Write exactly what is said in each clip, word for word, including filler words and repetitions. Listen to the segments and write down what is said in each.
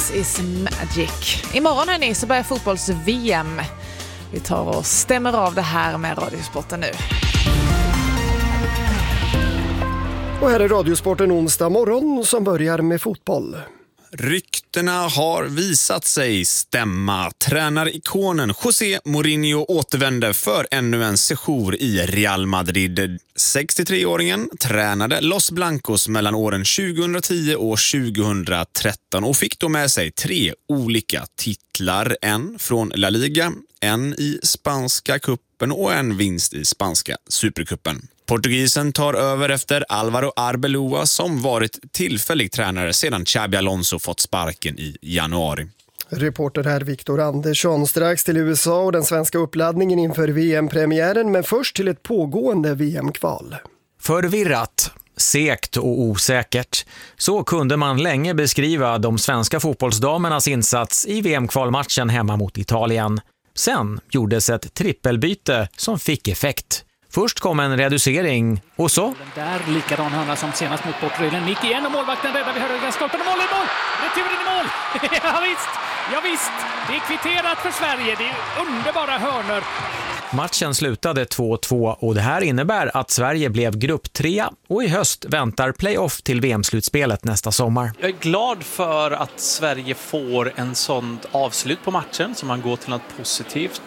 This is magic. Imorgon hörni så börjar fotbolls-V M. Vi tar och stämmer av det här med Radiosporten nu. Och här är Radiosporten onsdag morgon som börjar med fotboll. Ryktena har visat sig stämma. Tränarikonen José Mourinho återvände för ännu en sejour i Real Madrid. sextiotre-åringen tränade Los Blancos mellan åren tjugohundratio och tjugohundratretton och fick då med sig tre olika titlar. En från La Liga, en i spanska kuppen och en vinst i spanska superkuppen. Portugisen tar över efter Álvaro Arbeloa som varit tillfällig tränare sedan Xabi Alonso fått sparken i januari. Reporter här Viktor Andersson. Strax till U S A och den svenska uppladdningen inför V M-premiären, men först till ett pågående V M-kval. Förvirrat, segt och osäkert. Så kunde man länge beskriva de svenska fotbollsdamernas insats i V M-kvalmatchen hemma mot Italien. Sen gjordes ett trippelbyte som fick effekt. Först kom en reducering och så... Den där likadan hörna som senast mot bortregeln. Nick igen och målvakten räddar vid högra stolpen och mål i mål! Returen i mål! ja visst, ja visst! Det är kvitterat för Sverige, det är underbara hörnor. Matchen slutade två två och det här innebär att Sverige blev grupp tre och i höst väntar playoff till V M-slutspelet nästa sommar. Jag är glad för att Sverige får en sån avslut på matchen som man går till något positivt,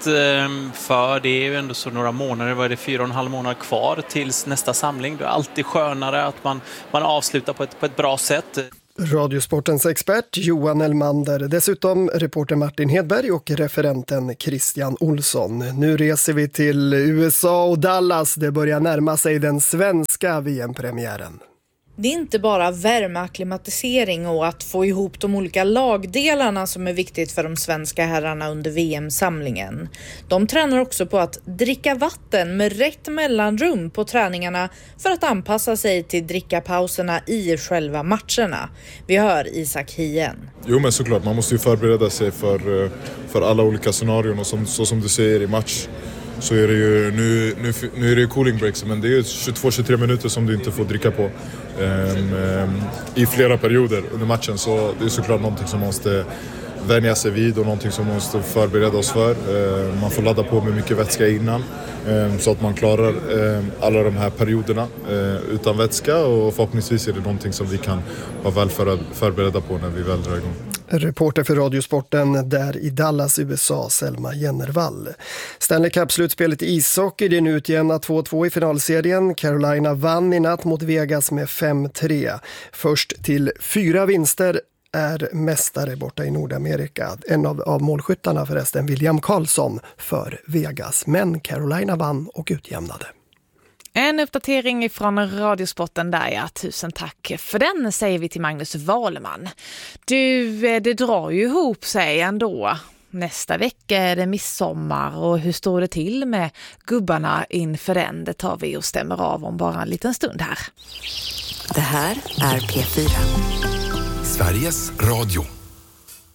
för det är ju ändå så några månader, vad är det, fyra och en halv månad kvar tills nästa samling. Det är alltid skönare att man, man avslutar på ett, på ett bra sätt. Radiosportens expert Johan Elmander, dessutom reporter Martin Hedberg och referenten Christian Olsson. Nu reser vi till U S A och Dallas. Det börjar närma sig den svenska V M-premiären. Det är inte bara värmeakklimatisering och att få ihop de olika lagdelarna som är viktigt för de svenska herrarna under V M-samlingen. De tränar också på att dricka vatten med rätt mellanrum på träningarna för att anpassa sig till drickapauserna i själva matcherna. Vi hör Isak Hien. Jo, men såklart, man måste ju förbereda sig för, för alla olika scenarion och som, så som du säger i match. Så är det ju, nu, nu, nu är det ju cooling breaks, men det är ju tjugotvå till tjugotre minuter som du inte får dricka på um, um, i flera perioder under matchen. Så det är såklart någonting som man måste vänja sig vid och någonting som man måste förbereda oss för. Uh, man får ladda på med mycket vätska innan um, så att man klarar um, alla de här perioderna uh, utan vätska, och förhoppningsvis är det någonting som vi kan vara väl för, förberedda på när vi väl drar igång. Reporter för Radiosporten där i Dallas, U S A, Selma Jennervall. Stanley Cup-slutspelet i ishockey, det är nu utjämnat två två i finalserien. Carolina vann i natt mot Vegas med fem tre. Först till fyra vinster är mästare borta i Nordamerika. En av, av målskyttarna förresten, William Karlsson för Vegas. Men Carolina vann och utjämnade. En uppdatering från Radiosporten där, ja. Tusen tack för den, säger vi till Magnus Wahlman. Du, det drar ju ihop sig ändå. Nästa vecka är det midsommar, och hur står det till med gubbarna inför den? Det tar vi och stämmer av om bara en liten stund här. Det här är P fyra. Sveriges Radio.